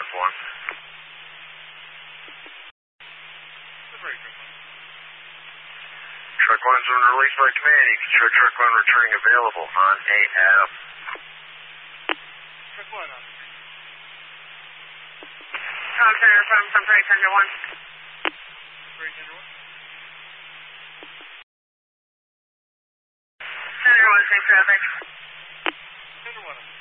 1. Very good one. Truck 1's been released by command. You can show Truck 1 returning available on AF. Truck 1 on. Center from Freight Tender 1. Freight Tender 1. Tender 1, safe traffic. Tender 1.